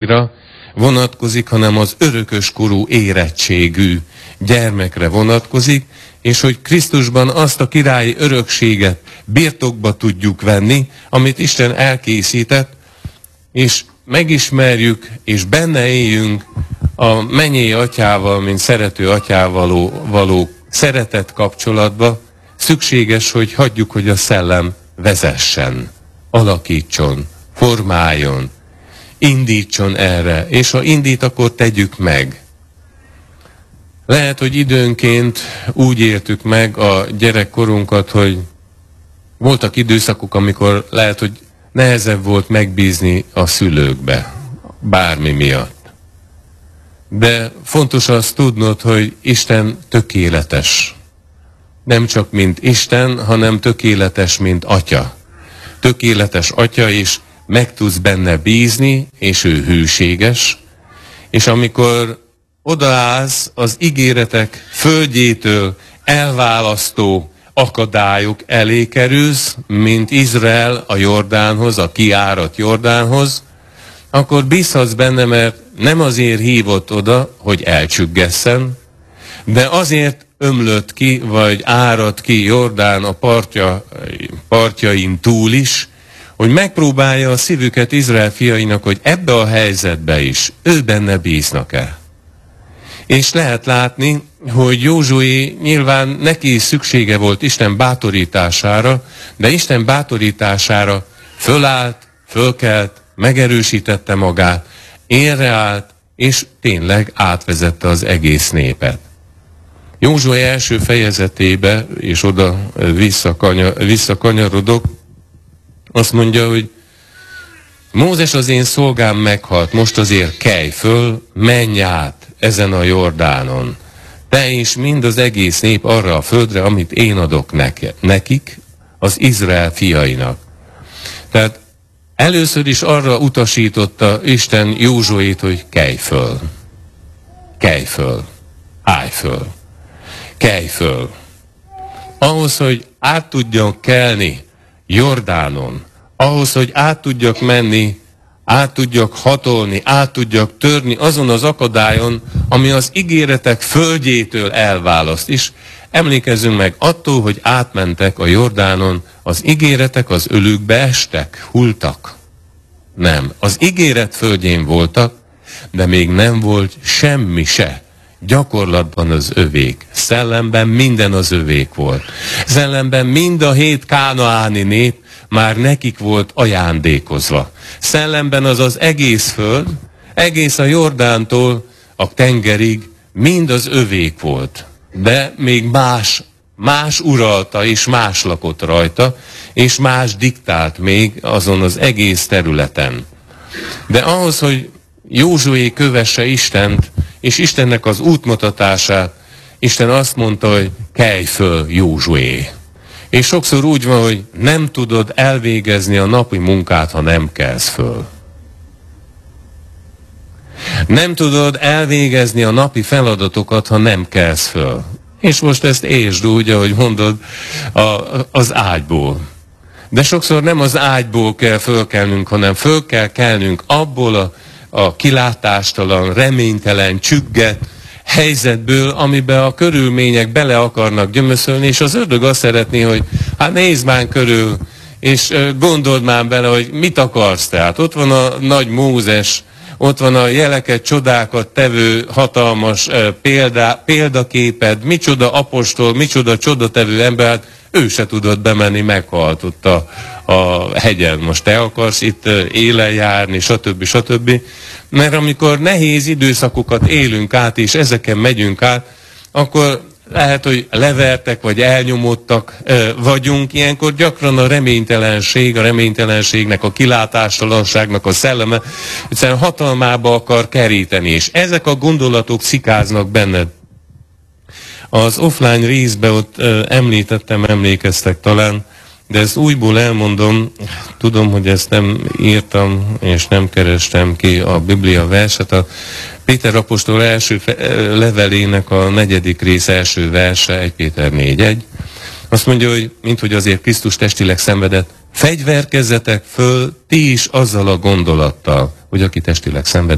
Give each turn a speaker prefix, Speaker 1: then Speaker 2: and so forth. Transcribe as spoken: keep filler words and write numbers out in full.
Speaker 1: királyra vonatkozik, hanem az örököskorú érettségű gyermekre vonatkozik, és hogy Krisztusban azt a királyi örökséget birtokba tudjuk venni, amit Isten elkészített, és megismerjük, és benne éljünk a mennyei atyával, mint szerető atyával való, való szeretet kapcsolatba. Szükséges, hogy hagyjuk, hogy a szellem vezessen, alakítson, formáljon, indítson erre, és ha indít, akkor tegyük meg. Lehet, hogy időnként úgy éltük meg a gyerekkorunkat, hogy voltak időszakok, amikor lehet, hogy nehezebb volt megbízni a szülőkbe, bármi miatt. De fontos azt tudnod, hogy Isten tökéletes. Nem csak mint Isten, hanem tökéletes, mint Atya. Tökéletes Atya, és meg tudsz benne bízni, és ő hűséges. És amikor odaállsz az ígéretek földjétől elválasztó akadályok elé kerülsz, mint Izrael a Jordánhoz, a kiárat Jordánhoz, akkor bízhatsz benne, mert nem azért hívott oda, hogy elcsüggesszen, de azért ömlött ki, vagy árad ki Jordán a partja, partjain túl is, hogy megpróbálja a szívüket Izrael fiainak, hogy ebbe a helyzetbe is ő benne bíznak-e. És lehet látni, hogy Józsué nyilván neki is szüksége volt Isten bátorítására, de Isten bátorítására fölállt, fölkelt, megerősítette magát, élreállt, és tényleg átvezette az egész népet. Józsué első fejezetébe, és oda visszakanyarodok, azt mondja, hogy Mózes az én szolgám meghalt, most azért kelj föl, menj át ezen a Jordánon. Te és mind az egész nép arra a földre, amit én adok nekik, az Izrael fiainak. Tehát először is arra utasította Isten Józsuét, hogy kelj föl. Kelj föl. Állj föl. Kelj föl. Ahhoz, hogy át tudjon kelni Jordánon, ahhoz, hogy át tudjak menni, át tudjak hatolni, át tudjak törni azon az akadályon, ami az ígéretek földjétől elválaszt is. Emlékezzünk meg, attól, hogy átmentek a Jordánon, az ígéretek az ölükbe estek, hultak. Nem, az ígéret földjén voltak, de még nem volt semmi se. Gyakorlatban az övék. Szellemben minden az övék volt. Szellemben mind a hét kánaáni nép már nekik volt ajándékozva. Szellemben az az egész föld, egész a Jordántól a tengerig mind az övék volt. De még más, más uralta és más lakott rajta, és más diktált még azon az egész területen. De ahhoz, hogy Józsué kövesse Istent, és Istennek az útmutatását, Isten azt mondta, hogy kelj föl, Józsué. És sokszor úgy van, hogy nem tudod elvégezni a napi munkát, ha nem kelsz föl. Nem tudod elvégezni a napi feladatokat, ha nem kelsz föl. És most ezt értsd úgy, ahogy mondod, a, az ágyból. De sokszor nem az ágyból kell fölkelnünk, hanem föl kell kelnünk abból a, a kilátástalan, reménytelen, csügget helyzetből, amiben a körülmények bele akarnak gyömöszölni, és az ördög azt szeretné, hogy hát nézd már körül, és gondold már bele, hogy mit akarsz te. Hát ott van a nagy Mózes, ott van a jeleket, csodákat tevő hatalmas példá, példaképed, micsoda apostol, micsoda csodatevő ember, hát ő se tudott bemenni, meghalt ott a, a hegyen. Most te akarsz itt élen járni, stb. stb. Mert amikor nehéz időszakokat élünk át, és ezeken megyünk át, akkor lehet, hogy levertek, vagy elnyomottak vagyunk. Ilyenkor gyakran a reménytelenség, a reménytelenségnek, a kilátástalanságnak a szelleme egyszerűen hatalmába akar keríteni. És ezek a gondolatok szikáznak benned. Az offline részben ott említettem, emlékeztek talán, de ezt újból elmondom, tudom, hogy ezt nem írtam, és nem kerestem ki a Biblia verset. A Péter apostol első levelének a negyedik rész első verse, egy Péter négy egy. Azt mondja, hogy minthogy azért Krisztus testileg szenvedett, fegyverkezzetek föl ti is azzal a gondolattal, hogy aki testileg szenved,